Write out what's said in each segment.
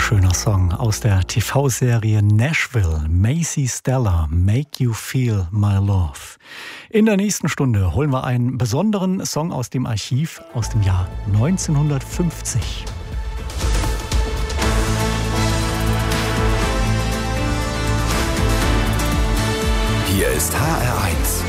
schöner Song aus der TV-Serie Nashville. Macy Stella, Make You Feel My Love. In der nächsten Stunde holen wir einen besonderen Song aus dem Archiv aus dem Jahr 1950. Hier ist HR1.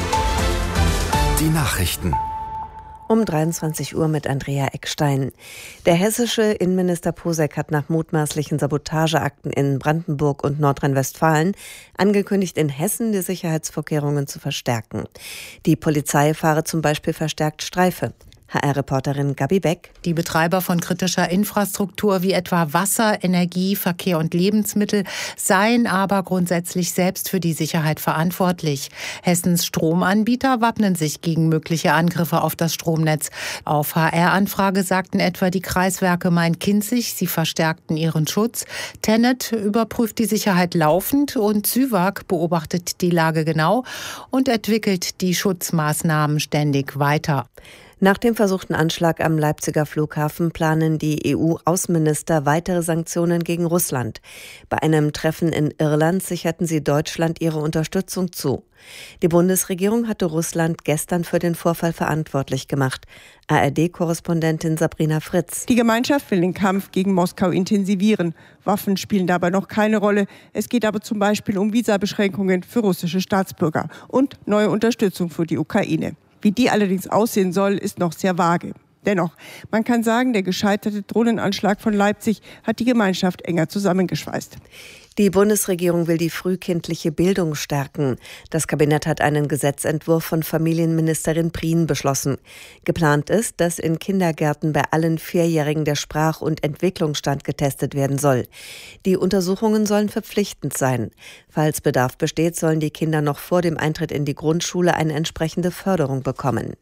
Die Nachrichten. Um 23 Uhr mit Andrea Eckstein. Der hessische Innenminister Posek hat nach mutmaßlichen Sabotageakten in Brandenburg und Nordrhein-Westfalen angekündigt, in Hessen die Sicherheitsvorkehrungen zu verstärken. Die Polizei fahre zum Beispiel verstärkt Streife. HR-Reporterin Gabi Beck. Die Betreiber von kritischer Infrastruktur wie etwa Wasser, Energie, Verkehr und Lebensmittel seien aber grundsätzlich selbst für die Sicherheit verantwortlich. Hessens Stromanbieter wappnen sich gegen mögliche Angriffe auf das Stromnetz. Auf HR-Anfrage sagten etwa die Kreiswerke Main-Kinzig, sie verstärkten ihren Schutz. TenneT überprüft die Sicherheit laufend und SÜWAG beobachtet die Lage genau und entwickelt die Schutzmaßnahmen ständig weiter. Nach dem versuchten Anschlag am Leipziger Flughafen planen die EU-Außenminister weitere Sanktionen gegen Russland. Bei einem Treffen in Irland sicherten sie Deutschland ihre Unterstützung zu. Die Bundesregierung hatte Russland gestern für den Vorfall verantwortlich gemacht. ARD-Korrespondentin Sabrina Fritz. Die Gemeinschaft will den Kampf gegen Moskau intensivieren. Waffen spielen dabei noch keine Rolle. Es geht aber zum Beispiel um Visabeschränkungen für russische Staatsbürger und neue Unterstützung für die Ukraine. Wie die allerdings aussehen soll, ist noch sehr vage. Dennoch, man kann sagen, der gescheiterte Drohnenanschlag von Leipzig hat die Gemeinschaft enger zusammengeschweißt. Die Bundesregierung will die frühkindliche Bildung stärken. Das Kabinett hat einen Gesetzentwurf von Familienministerin Prien beschlossen. Geplant ist, dass in Kindergärten bei allen Vierjährigen der Sprach- und Entwicklungsstand getestet werden soll. Die Untersuchungen sollen verpflichtend sein. Falls Bedarf besteht, sollen die Kinder noch vor dem Eintritt in die Grundschule eine entsprechende Förderung bekommen.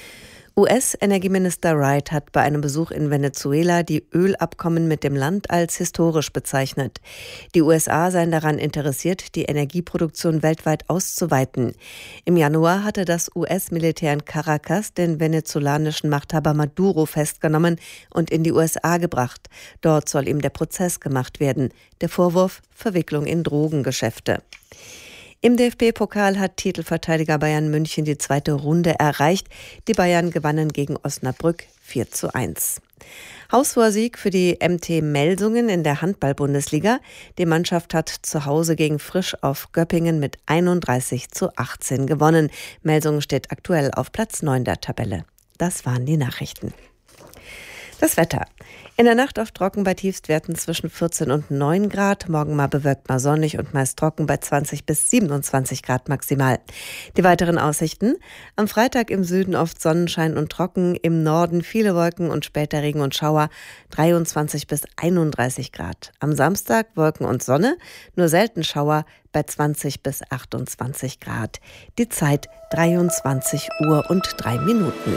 US-Energieminister Wright hat bei einem Besuch in Venezuela die Ölabkommen mit dem Land als historisch bezeichnet. Die USA seien daran interessiert, die Energieproduktion weltweit auszuweiten. Im Januar hatte das US-Militär in Caracas den venezolanischen Machthaber Maduro festgenommen und in die USA gebracht. Dort soll ihm der Prozess gemacht werden. Der Vorwurf: Verwicklung in Drogengeschäfte. Im DFB-Pokal hat Titelverteidiger Bayern München die zweite Runde erreicht. Die Bayern gewannen gegen Osnabrück 4:1. Haushoher Sieg für die MT Melsungen in der Handball-Bundesliga. Die Mannschaft hat zu Hause gegen Frisch auf Göppingen mit 31:18 gewonnen. Melsungen steht aktuell auf Platz 9 der Tabelle. Das waren die Nachrichten. Das Wetter. In der Nacht oft trocken bei Tiefstwerten zwischen 14 und 9 Grad. Morgen mal bewölkt, mal sonnig und meist trocken bei 20 bis 27 Grad maximal. Die weiteren Aussichten. Am Freitag im Süden oft Sonnenschein und trocken. Im Norden viele Wolken und später Regen und Schauer. 23 bis 31 Grad. Am Samstag Wolken und Sonne. Nur selten Schauer bei 20 bis 28 Grad. Die Zeit 23 Uhr und 3 Minuten.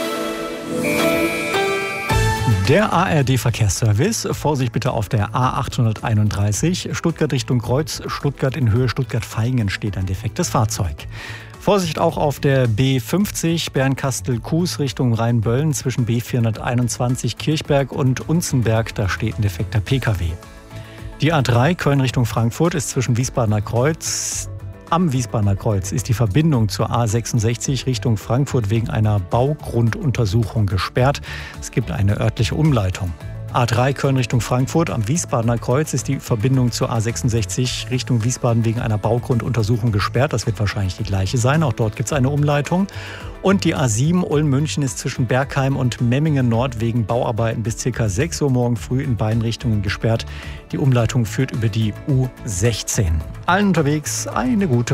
Der ARD-Verkehrsservice. Vorsicht bitte auf der A831. Stuttgart Richtung Kreuz. Stuttgart in Höhe Stuttgart-Vaihingen steht ein defektes Fahrzeug. Vorsicht auch auf der B50 Bernkastel-Kues Richtung Rheinböllen zwischen B421 Kirchberg und Unzenberg. Da steht ein defekter Pkw. Die A3 Köln Richtung Frankfurt ist zwischen Wiesbadener Kreuz. Am Wiesbadener Kreuz ist die Verbindung zur A66 Richtung Frankfurt wegen einer Baugrunduntersuchung gesperrt. Es gibt eine örtliche Umleitung. A3 Köln Richtung Frankfurt am Wiesbadener Kreuz ist die Verbindung zur A66 Richtung Wiesbaden wegen einer Baugrunduntersuchung gesperrt. Das wird wahrscheinlich die gleiche sein. Auch dort gibt es eine Umleitung. Und die A7 Ulm-München ist zwischen Bergheim und Memmingen Nord wegen Bauarbeiten bis ca. 6 Uhr morgen früh in beiden Richtungen gesperrt. Die Umleitung führt über die U16. Allen unterwegs eine gute